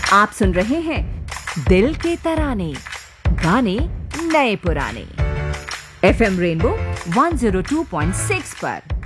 आप सुन रहे हैं दिल के तराने, गाने नए पुराने। FM रेनबो 102.6 पर।